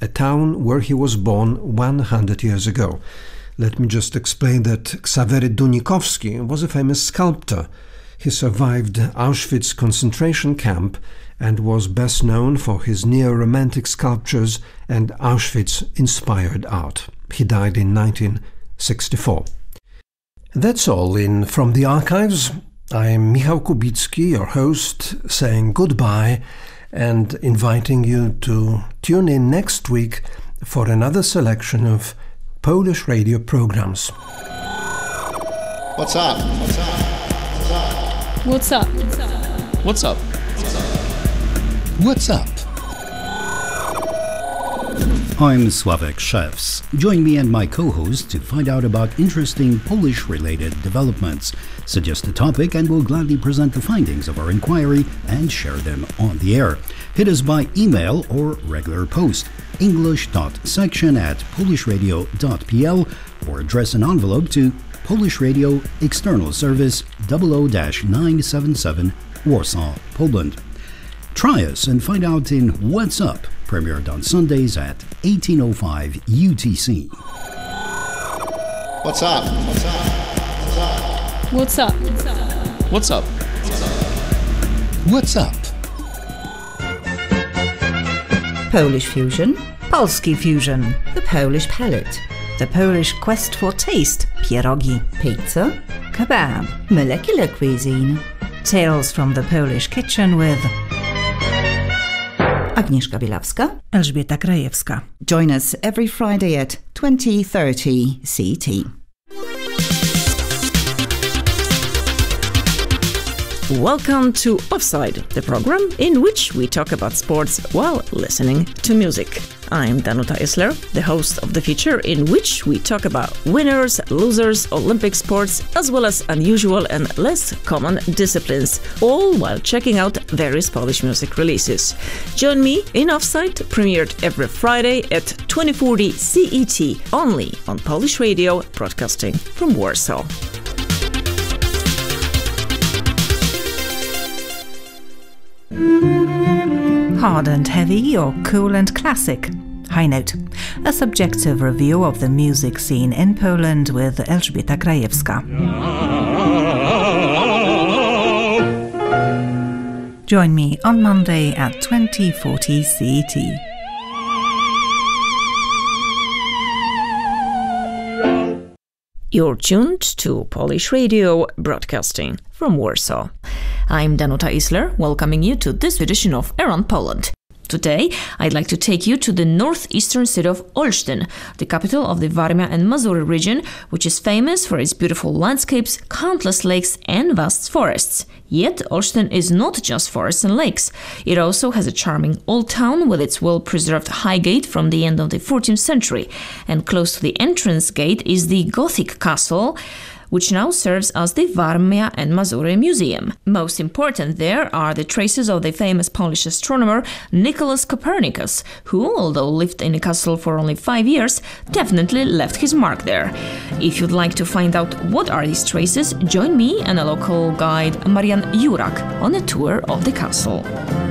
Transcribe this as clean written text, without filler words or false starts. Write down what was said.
a town where he was born 100 years ago. Let me just explain that Ksawery Dunikowski was a famous sculptor. He survived Auschwitz concentration camp and was best known for his neo-romantic sculptures and Auschwitz-inspired art. He died in 1964. That's all in From the Archives. I'm Michał Kubicki, your host, saying goodbye and inviting you to tune in next week for another selection of Polish radio programs. What's up? What's up? What's up? What's up? What's up? I'm Sławek Szewc. Join me and my co-host to find out about interesting Polish-related developments. Suggest a topic and we'll gladly present the findings of our inquiry and share them on the air. Hit us by email or regular post, english.section@polishradio.pl, or address an envelope to Polish Radio, External Service 00-977, Warsaw, Poland. Try us and find out in What's Up, premiered on Sundays at 18:05 UTC. What's up? What's up? What's up? What's up? What's up? Polish Fusion, Polski Fusion, the Polish Palette, the Polish Quest for Taste, pierogi, pizza, kebab, molecular cuisine, tales from the Polish kitchen with Agnieszka Bielawska, Elżbieta Krajewska. Join us every Friday at 20:30 CT. Welcome to Offside, the program in which we talk about sports while listening to music. I'm Danuta Isler, the host of the feature in which we talk about winners, losers, Olympic sports, as well as unusual and less common disciplines, all while checking out various Polish music releases. Join me in Offside, premiered every Friday at 2040 CET, only on Polish Radio, broadcasting from Warsaw. Hard and heavy or cool and classic? High Note, a subjective review of the music scene in Poland with Elżbieta Krajewska. Join me on Monday at 2040 CET. You're tuned to Polish Radio, broadcasting from Warsaw. I'm Danuta Isler, welcoming you to this edition of Around Poland. Today, I'd like to take you to the northeastern city of Olsztyn, the capital of the Warmia and Mazury region, which is famous for its beautiful landscapes, countless lakes and vast forests. Yet, Olsztyn is not just forests and lakes. It also has a charming old town with its well-preserved high gate from the end of the 14th century. And close to the entrance gate is the Gothic castle, which now serves as the Warmia and Mazury Museum. Most important there are the traces of the famous Polish astronomer Nicholas Copernicus, who, although lived in the castle for only 5 years, definitely left his mark there. If you'd like to find out what are these traces, join me and a local guide, Marian Jurak, on a tour of the castle.